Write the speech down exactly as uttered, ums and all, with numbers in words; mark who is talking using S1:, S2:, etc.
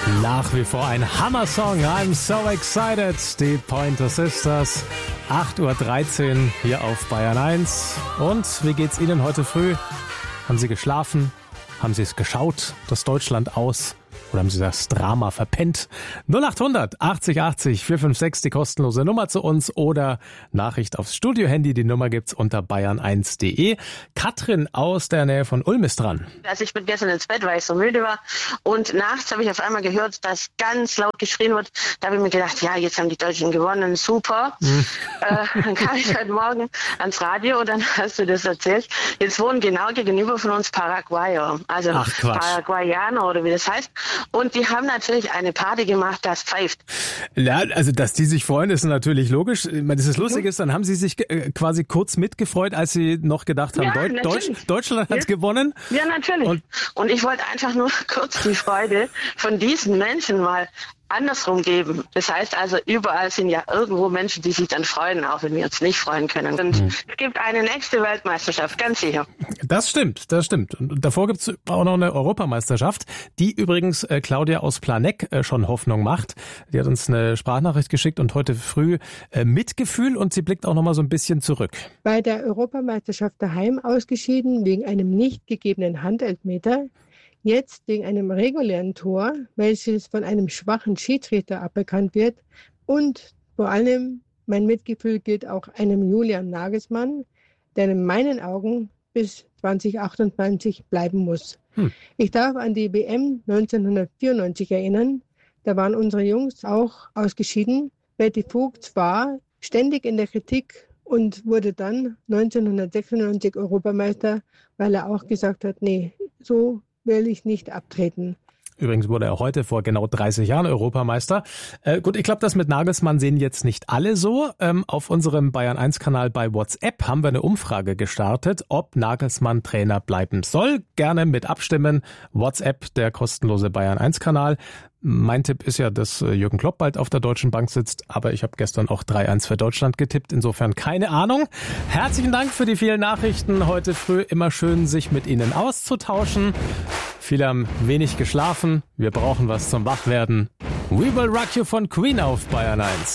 S1: Nach wie vor ein Hammer-Song. I'm so excited. Die Pointer Sisters. acht Uhr dreizehn hier auf Bayern eins. Und wie geht's Ihnen heute früh? Haben Sie geschlafen? Haben Sie es geschaut? Das Deutschland aus? Oder haben Sie das Drama verpennt? null acht hundert achtzig achtzig vier fünf sechs, die kostenlose Nummer zu uns oder Nachricht aufs Studio-Handy. Die Nummer gibt's unter bayern eins punkt de. Katrin aus der Nähe von Ulm ist dran.
S2: Also ich bin gestern ins Bett, weil ich so müde war. Und nachts habe ich auf einmal gehört, dass ganz laut geschrien wird. Da habe ich mir gedacht, ja, jetzt haben die Deutschen gewonnen, super. Mhm. Äh, dann kam ich heute Morgen ans Radio und dann hast du das erzählt. Jetzt wohnen genau gegenüber von uns Paraguayer, also Paraguayaner oder wie das heißt. Und die haben natürlich eine Party gemacht, das pfeift.
S1: Ja, also dass die sich freuen, ist natürlich logisch. Ich meine, das Lustige mhm. ist, dann haben sie sich äh, quasi kurz mitgefreut, als sie noch gedacht haben, ja, Deut- Deutsch, Deutschland hat ja. gewonnen.
S2: Ja, natürlich. Und, und ich wollte einfach nur kurz die Freude von diesen Menschen mal andersrum geben. Das heißt also, überall sind ja irgendwo Menschen, die sich dann freuen, auch wenn wir uns nicht freuen können. Und mhm. es gibt eine nächste Weltmeisterschaft, ganz sicher.
S1: Das stimmt, das stimmt. Und davor gibt es auch noch eine Europameisterschaft, die übrigens äh, Claudia aus Planegg äh, schon Hoffnung macht. Die hat uns eine Sprachnachricht geschickt und heute früh äh, Mitgefühl und sie blickt auch noch mal so ein bisschen zurück.
S3: Bei der Europameisterschaft daheim ausgeschieden wegen einem nicht gegebenen Handelfmeter. Jetzt wegen einem regulären Tor, welches von einem schwachen Schiedsrichter aberkannt wird. Und vor allem mein Mitgefühl gilt auch einem Julian Nagelsmann, der in meinen Augen bis zwanzig achtundzwanzig bleiben muss. Hm. Ich darf an die W M neunzehnhundertvierundneunzig erinnern. Da waren unsere Jungs auch ausgeschieden. Berti Vogts war ständig in der Kritik und wurde dann neunzehnhundertsechsundneunzig Europameister, weil er auch gesagt hat, nee, so will ich nicht abtreten.
S1: Übrigens wurde er heute vor genau dreißig Jahren Europameister. Äh, gut, ich glaube, das mit Nagelsmann sehen jetzt nicht alle so. Ähm, auf unserem Bayern eins Kanal bei WhatsApp haben wir eine Umfrage gestartet, ob Nagelsmann Trainer bleiben soll. Gerne mit abstimmen. WhatsApp, der kostenlose Bayern eins Kanal. Mein Tipp ist ja, dass Jürgen Klopp bald auf der Deutschen Bank sitzt, aber ich habe gestern auch drei eins für Deutschland getippt, insofern keine Ahnung. Herzlichen Dank für die vielen Nachrichten heute früh, immer schön sich mit Ihnen auszutauschen. Viele haben wenig geschlafen, wir brauchen was zum Wachwerden. We Will Rock You von Queen auf Bayern eins.